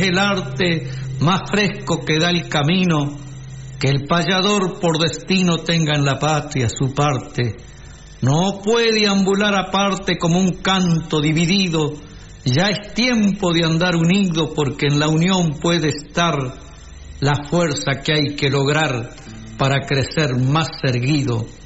el arte más fresco que da el camino, que el payador por destino tenga en la patria su parte. No puede ambular aparte como un canto dividido, ya es tiempo de andar unido, porque en la unión puede estar la fuerza que hay que lograr para crecer más erguido.